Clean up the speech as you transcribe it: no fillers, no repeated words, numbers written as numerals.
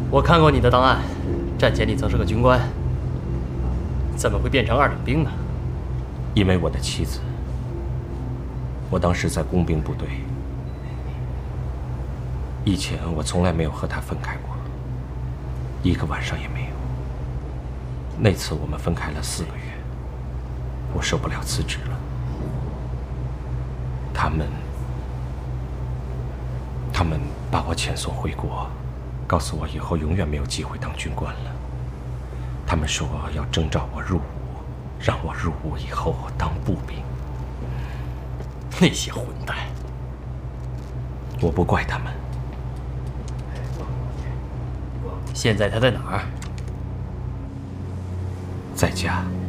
我看过你的档案，战前你曾是个军官，怎么会变成二等兵呢？ 因为我的妻子，我当时在工兵部队，以前我从来没有和她分开过，一个晚上也没有。那次我们分开了4个月，我受不了辞职了。他们把我遣送回国，告诉我以后永远没有机会当军官了。他们说要征召我入伍，让我入伍以后当步兵。 那些混蛋！ 我不怪他们。 现在他在哪儿？ 在家。